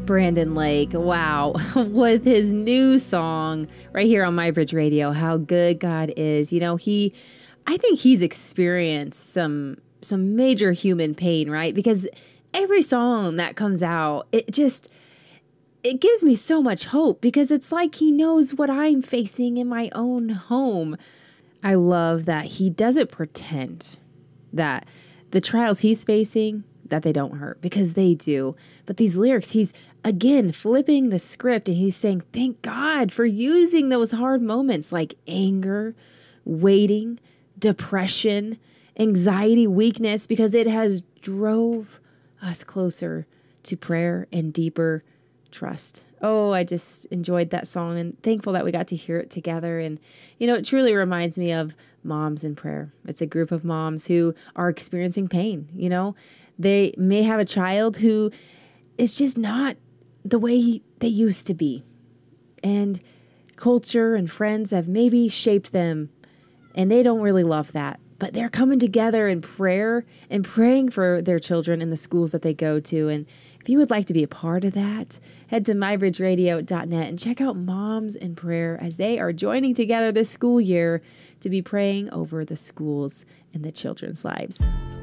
Brandon Lake, wow, with his new song right here on MyBridge Radio, How Good God Is. You know, I think he's experienced some major human pain, right? Because every song that comes out, it gives me so much hope because it's like he knows what I'm facing in my own home. I love that he doesn't pretend that the trials he's facing, that they don't hurt, because they do. But these lyrics, he's again flipping the script and he's saying, thank God for using those hard moments like anger, waiting, depression, anxiety, weakness, because it has drove us closer to prayer and deeper trust. Oh, I just enjoyed that song and thankful that we got to hear it together. And, you know, it truly reminds me of Moms in Prayer. It's a group of moms who are experiencing pain. You know, they may have a child who is just not the way they used to be. And culture and friends have maybe shaped them and they don't really love that. But they're coming together in prayer and praying for their children in the schools that they go to. And if you would like to be a part of that, head to mybridgeradio.net and check out Moms in Prayer as they are joining together this school year to be praying over the schools and the children's lives.